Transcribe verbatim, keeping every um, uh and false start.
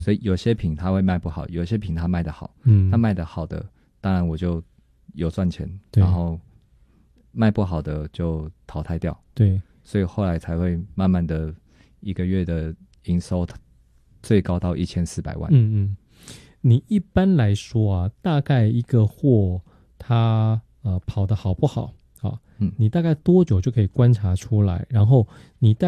所以有些品它会卖不好，有些品它卖得好。 嗯， 那卖得好的，当然我就有赚钱， 对然后卖不好的就淘汰掉。 对， 所以后来才会慢慢的一个月的营收最高到一千四百万。 嗯嗯，你一般来说啊，大概一个货它呃跑得好不好啊？ 嗯， 你大概多久就可以观察出来？然后你大